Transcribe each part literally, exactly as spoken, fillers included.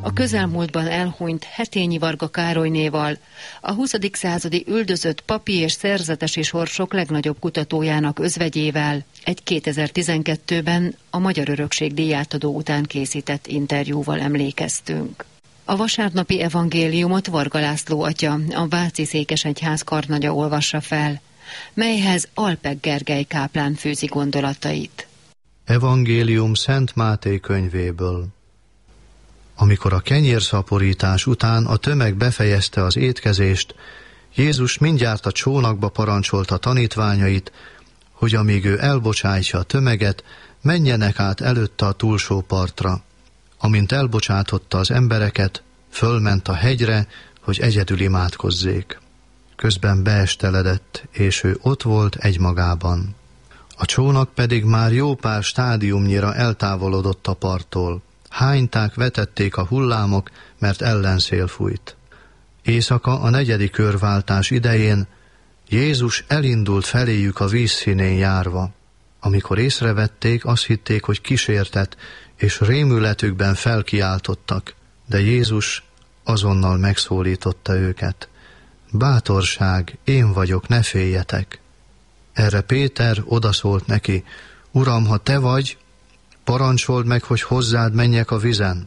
A közelmúltban elhunyt Hetényi Varga Károlynéval, a huszadik századi üldözött papi és szerzetesi sorsok legnagyobb kutatójának özvegyével egy kétezer-tizenkettőben a Magyar Örökség díjátadó után készített interjúval emlékeztünk. A vasárnapi evangéliumot Varga László atya, a Váci Székesegyház karnagya olvassa fel, melyhez Alpek Gergely káplán fűzi gondolatait. Evangélium Szent Máté könyvéből. Amikor a kenyérszaporítás után a tömeg befejezte az étkezést, Jézus mindjárt a csónakba parancsolta tanítványait, hogy amíg ő elbocsájtja a tömeget, menjenek át előtte a túlsó partra. Amint elbocsátotta az embereket, fölment a hegyre, hogy egyedül imádkozzék. Közben beesteledett, és ő ott volt egymagában. A csónak pedig már jó pár stádiumnyira eltávolodott a parttól. Hányták vetették a hullámok, mert ellenszél fújt. Éjszaka a negyedik körváltás idején Jézus elindult feléjük a vízszínén járva. Amikor észrevették, azt hitték, hogy kísértet, és rémületükben felkiáltottak, de Jézus azonnal megszólította őket. Bátorság, én vagyok, ne féljetek. Erre Péter odaszólt neki, Uram, ha te vagy, parancsold meg, hogy hozzád menjek a vizen.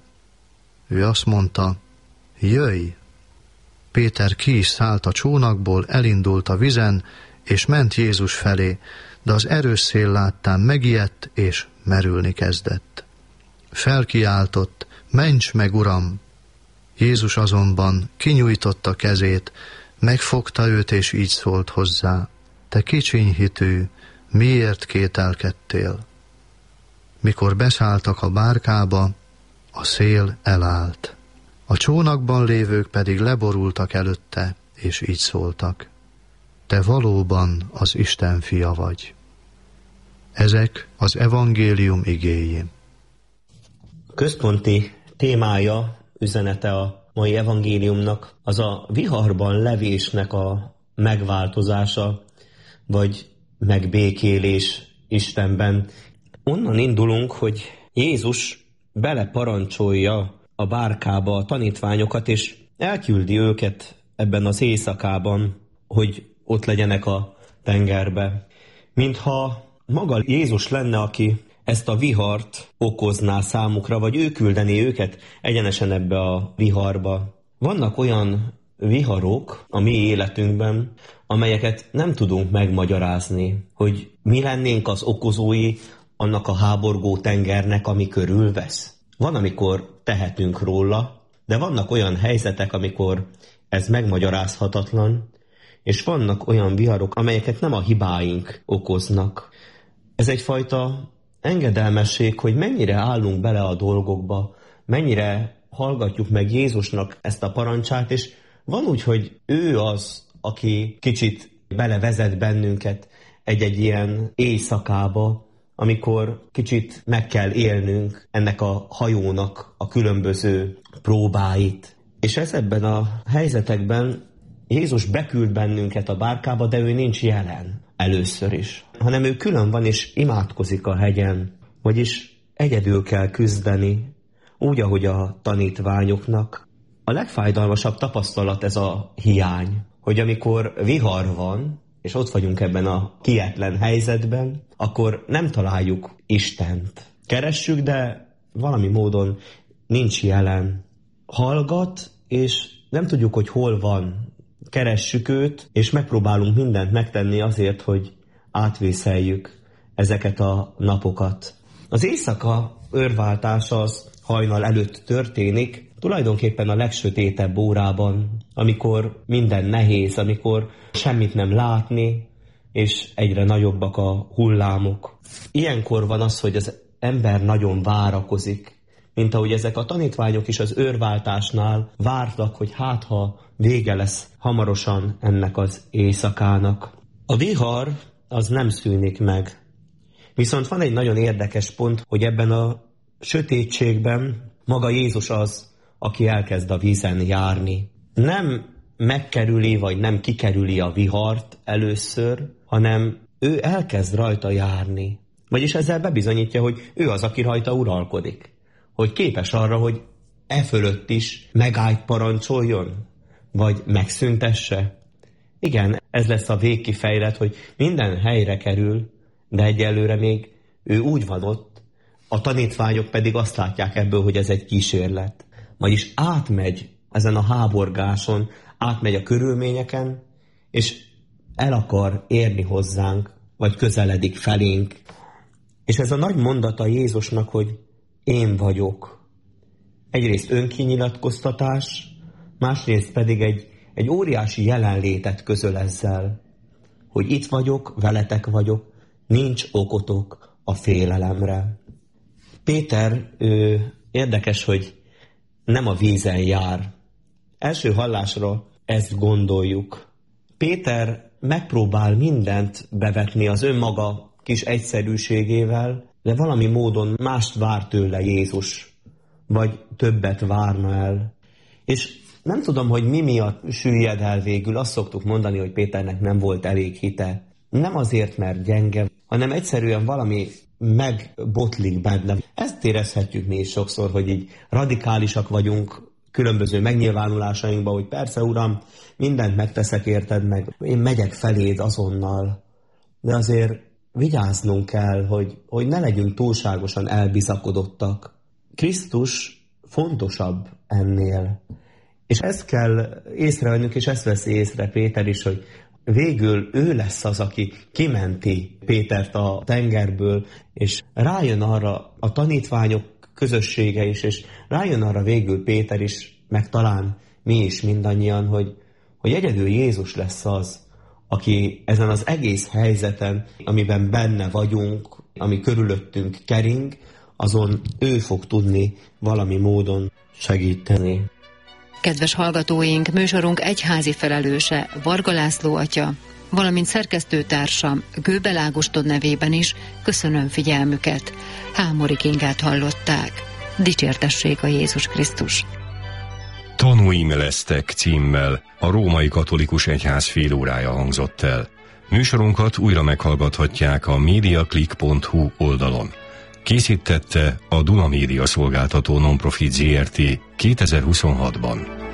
Ő azt mondta, jöjj! Péter ki is szállt a csónakból, elindult a vizen, és ment Jézus felé, de az erős szél láttán megijedt, és merülni kezdett. Felkiáltott, ments meg, Uram! Jézus azonban kinyújtotta kezét, megfogta őt, és így szólt hozzá, te kicsiny hitű, miért kételkedtél? Mikor beszálltak a bárkába, a szél elállt. A csónakban lévők pedig leborultak előtte, és így szóltak, te valóban az Isten fia vagy. Ezek az evangélium igéi. Központi témája, üzenete a mai evangéliumnak az a viharban levésnek a megváltozása, vagy megbékélés Istenben. Onnan indulunk, hogy Jézus beleparancsolja a bárkába a tanítványokat, és elküldi őket ebben az éjszakában, hogy ott legyenek a tengerbe. Mintha maga Jézus lenne, aki ezt a vihart okozná számukra, vagy ő küldeni őket egyenesen ebbe a viharba. Vannak olyan viharok a mi életünkben, amelyeket nem tudunk megmagyarázni, hogy mi lennénk az okozói annak a háborgó tengernek, ami körülvesz. Van, amikor tehetünk róla, de vannak olyan helyzetek, amikor ez megmagyarázhatatlan, és vannak olyan viharok, amelyeket nem a hibáink okoznak. Ez egyfajta engedelmesség, hogy mennyire állunk bele a dolgokba, mennyire hallgatjuk meg Jézusnak ezt a parancsát, és van úgy, hogy ő az, aki kicsit belevezet bennünket egy-egy ilyen éjszakába, amikor kicsit meg kell élnünk ennek a hajónak a különböző próbáit. És ezekben a helyzetekben Jézus beküld bennünket a bárkába, de ő nincs jelen először is, hanem ő külön van és imádkozik a hegyen, vagyis egyedül kell küzdeni, úgy, ahogy a tanítványoknak. A legfájdalmasabb tapasztalat ez a hiány, hogy amikor vihar van, és ott vagyunk ebben a kietlen helyzetben, akkor nem találjuk Istent. Keressük, de valami módon nincs jelen. Hallgat, és nem tudjuk, hogy hol van. Keressük őt, és megpróbálunk mindent megtenni azért, hogy átvészeljük ezeket a napokat. Az éjszaka őrváltás az hajnal előtt történik, tulajdonképpen a legsötétebb órában, amikor minden nehéz, amikor semmit nem látni, és egyre nagyobbak a hullámok. Ilyenkor van az, hogy az ember nagyon várakozik, mint ahogy ezek a tanítványok is az őrváltásnál vártak, hogy hát ha vége lesz hamarosan ennek az éjszakának. A vihar az nem szűnik meg. Viszont van egy nagyon érdekes pont, hogy ebben a sötétségben maga Jézus az, aki elkezd a vízen járni. Nem megkerüli, vagy nem kikerüli a vihart először, hanem ő elkezd rajta járni. Vagyis ezzel bebizonyítja, hogy ő az, aki rajta uralkodik. Hogy képes arra, hogy e fölött is megállt parancsoljon? Vagy megszüntesse? Igen, ez lesz a végkifejlet, hogy minden helyre kerül, de egyelőre még ő úgy van ott, a tanítványok pedig azt látják ebből, hogy ez egy kísérlet. Vagyis átmegy ezen a háborgáson, átmegy a körülményeken, és el akar érni hozzánk, vagy közeledik felénk. És ez a nagy mondata Jézusnak, hogy én vagyok. Egyrészt önkinyilatkoztatás, másrészt pedig egy, egy óriási jelenlétet közöl ezzel, hogy itt vagyok, veletek vagyok, nincs okotok a félelemre. Péter, ő, érdekes, hogy nem a vízen jár. Első hallásra ezt gondoljuk. Péter megpróbál mindent bevetni az önmaga kis egyszerűségével, de valami módon mást vár tőle Jézus, vagy többet várna el. És nem tudom, hogy mi miatt süllyed el végül. Azt szoktuk mondani, hogy Péternek nem volt elég hite. Nem azért, mert gyenge, hanem egyszerűen valami megbotlik benne. Ezt érezhetjük mi is sokszor, hogy így radikálisak vagyunk különböző megnyilvánulásainkban, hogy persze, Uram, mindent megteszek érted, meg én megyek feléd azonnal. De azért vigyáznunk kell, hogy, hogy ne legyünk túlságosan elbizakodottak. Krisztus fontosabb ennél. És ezt kell észrevennünk, és ezt veszi észre Péter is, hogy végül ő lesz az, aki kimenti Pétert a tengerből, és rájön arra a tanítványok közössége is, és rájön arra végül Péter is, meg talán mi is mindannyian, hogy, hogy egyedül Jézus lesz az, aki ezen az egész helyzeten, amiben benne vagyunk, ami körülöttünk kering, azon ő fog tudni valami módon segíteni. Kedves hallgatóink, műsorunk egyházi felelőse, Varga László atya, valamint szerkesztőtársam Gőbel Ágoston nevében is köszönöm figyelmüket. Hámori Kingát hallották. Dicsértessék a Jézus Krisztus! Tanúim lesztek címmel a Római Katolikus Egyház félórája hangzott el. Műsorunkat újra meghallgathatják a mediaclick pont hu oldalon. Készítette a Duna Média Szolgáltató Nonprofit Zrt. kétezer-huszonhatban.